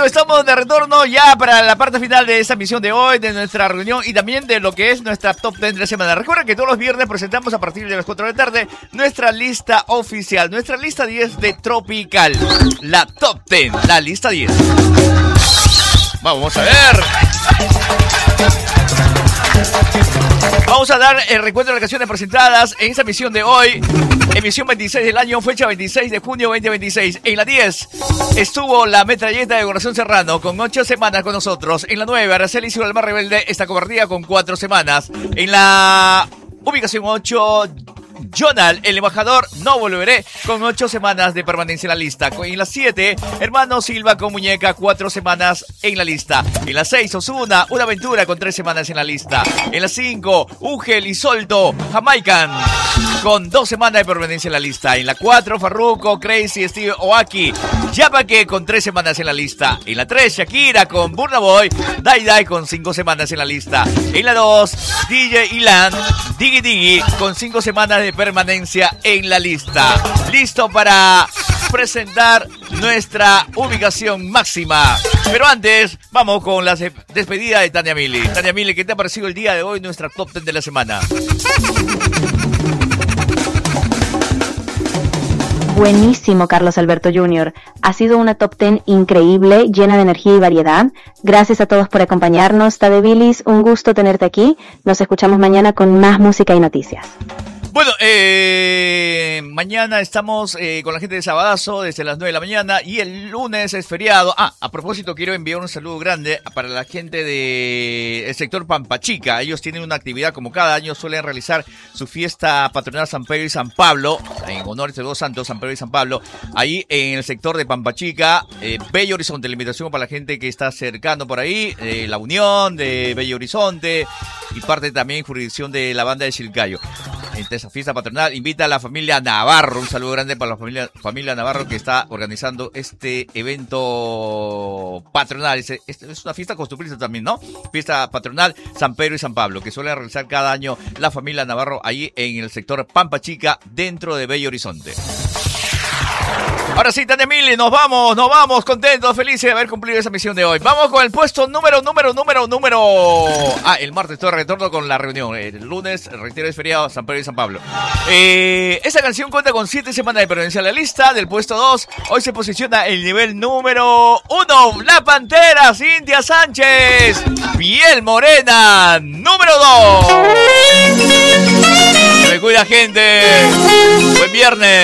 Perfecto, estamos de retorno ya para la parte final de esta misión de hoy, de nuestra reunión y también de lo que es nuestra Top 10 de la semana. Recuerden que todos los viernes presentamos a partir de las 4 de la tarde nuestra lista oficial, nuestra lista 10 de Tropical. La Top 10, la lista 10. Vamos a ver. Vamos a dar el recuento de las canciones presentadas en esta emisión de hoy. Emisión 26 del año, fecha 26 de junio 2026. En la 10 estuvo la metralleta de Corazón Serrano con 8 semanas con nosotros. En la 9, Araceli Silva el más rebelde, esta cobardía con 4 semanas. En la ubicación 8, Jonal, el embajador, no volveré, con 8 semanas de permanencia en la lista. En la 7, Hermano Silva con Muñeca, 4 semanas en la lista. En la 6, Ozuna, Una Aventura con 3 semanas en la lista. En la 5, Ugel y Solto, Jamaican, con 2 semanas de permanencia en la lista. En la 4, Farruko, Crazy, Steve Oaki, Yapaque con 3 semanas en la lista. En la 3, Shakira con Burna Boy, Dai Dai con 5 semanas en la lista. En la 2, DJ Ilan, Diggy Diggy con 5 semanas de permanencia en la lista. Listo para presentar nuestra ubicación máxima. Pero antes, vamos con la despedida de Tania Mili. Tania Mili, ¿qué te ha parecido el día de hoy nuestra Top 10 de la semana? Buenísimo, Carlos Alberto Jr. Ha sido una Top 10 increíble, llena de energía y variedad. Gracias a todos por acompañarnos. Tade Bilis, un gusto tenerte aquí. Nos escuchamos mañana con más música y noticias. Bueno, mañana estamos con la gente de Sabadazo desde las 9 de la mañana y el lunes es feriado. A propósito, quiero enviar un saludo grande para la gente del sector Pampachica. Ellos tienen una actividad como cada año, suelen realizar su fiesta patronal San Pedro y San Pablo, en honor a estos dos santos, San Pedro y San Pablo, ahí en el sector de Pampachica, Bello Horizonte. La invitación para la gente que está cercano por ahí, La Unión, de Bello Horizonte y parte también jurisdicción de la banda de Chilcayo. Esa fiesta patronal invita a la familia Navarro, un saludo grande para la familia Navarro que está organizando este evento patronal. Es una fiesta costumbrista también, ¿no? Fiesta patronal San Pedro y San Pablo, que suele realizar cada año la familia Navarro ahí en el sector Pampachica, dentro de Bello Horizonte. Ahora sí, Tania Mili, nos vamos contentos, felices de haber cumplido esa misión de hoy. Vamos con el puesto número. El martes todo retorno con la reunión. El lunes, reitero, es feriado San Pedro y San Pablo. Esa canción cuenta con 7 semanas de permanencia en la lista. Del puesto 2, hoy se posiciona el nivel número 1. La Pantera, Cintia Sánchez, Piel Morena, número 2. Se me cuida, gente. Buen viernes.